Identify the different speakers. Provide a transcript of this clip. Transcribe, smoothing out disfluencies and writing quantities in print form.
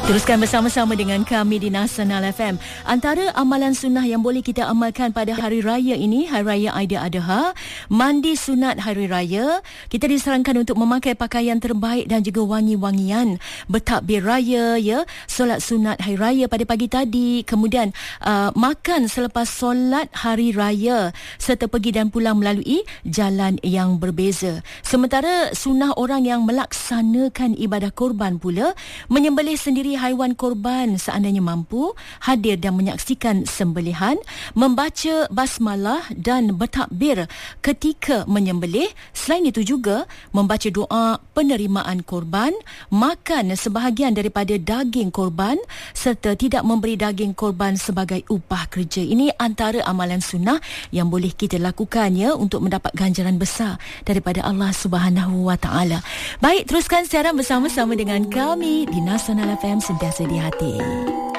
Speaker 1: Teruskan bersama-sama dengan kami di Nasional FM. Antara amalan sunnah yang boleh kita amalkan pada hari raya ini, Hari Raya Aidiladha, mandi sunat hari raya. Kita disarankan untuk memakai pakaian terbaik dan juga wangi-wangian, bertakbir raya, ya, solat sunat hari raya pada pagi tadi, kemudian makan selepas solat hari raya serta pergi dan pulang melalui jalan yang berbeza. Sementara sunnah orang yang melaksanakan ibadah korban pula, menyembelih sendiri haiwan korban seandainya mampu, hadir dan menyaksikan sembelihan, membaca basmalah dan bertakbir ketika menyembelih. Selain itu juga membaca doa penerimaan korban, makan sebahagian daripada daging korban serta tidak memberi daging korban sebagai upah kerja. Ini antara amalan sunnah yang boleh kita lakukan, ya, untuk mendapat ganjaran besar daripada Allah Subhanahu Wa Taala. Baik, teruskan siaran bersama-sama dengan kami di Nasional FM, sentiasa di hati.